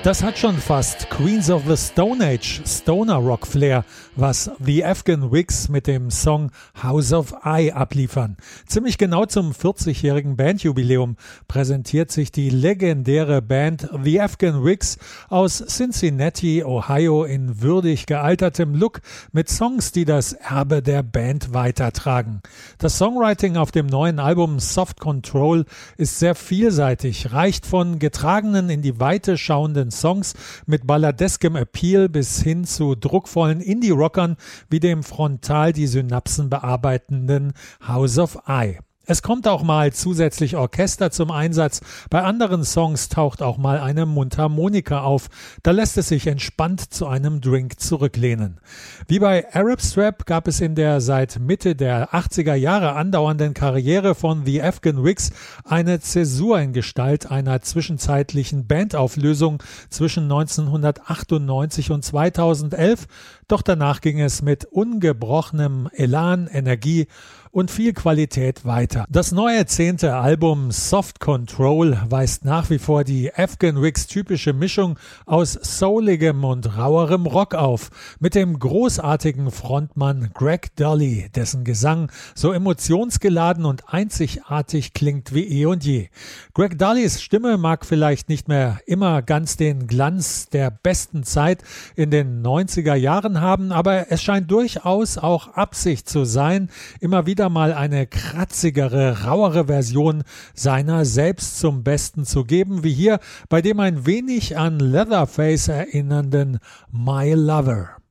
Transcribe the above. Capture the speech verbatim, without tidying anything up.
Das hat schon fast Queens of the Stone Age Stoner Rock Flair, was The Afghan Wigs mit dem Song House of I abliefern. Ziemlich genau zum vierzigjährigen Bandjubiläum präsentiert sich die legendäre Band The Afghan Wigs aus Cincinnati, Ohio in würdig gealtertem Look mit Songs, die das Erbe der Band weitertragen. Das Songwriting auf dem neuen Album Soft Control ist sehr vielseitig, reicht von getragenen in die Weite schauenden Songs mit balladeskem Appeal bis hin zu druckvollen Indie-Rockern wie dem frontal die Synapsen bearbeitenden House of I. Es kommt auch mal zusätzlich Orchester zum Einsatz, bei anderen Songs taucht auch mal eine Mundharmonika auf, da lässt es sich entspannt zu einem Drink zurücklehnen. Wie bei Arab Strap gab es in der seit Mitte der achtziger Jahre andauernden Karriere von The Afghan Wigs eine Zäsur in Gestalt einer zwischenzeitlichen Bandauflösung zwischen neunzehnhundertachtundneunzig und zweitausendelf, doch danach ging es mit ungebrochenem Elan, Energie und viel Qualität weiter. Das neue zehnte Album Soft Control weist nach wie vor die Afghan Wigs typische Mischung aus souligem und rauerem Rock auf, mit dem großartigen Frontmann Greg Dulli, dessen Gesang so emotionsgeladen und einzigartig klingt wie eh und je. Greg Dullis Stimme mag vielleicht nicht mehr immer ganz den Glanz der besten Zeit in den neunziger Jahren haben, aber es scheint durchaus auch Absicht zu sein, immer wieder mal eine kratzigere, rauere Version seiner selbst zum Besten zu geben, wie hier bei dem ein wenig an Leatherface erinnernden My Lover.